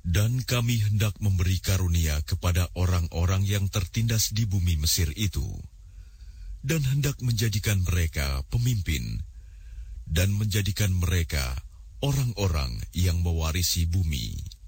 Dan kami hendak memberi karunia kepada orang-orang yang tertindas di bumi Mesir itu, dan hendak menjadikan mereka pemimpin, dan menjadikan mereka orang-orang yang mewarisi bumi.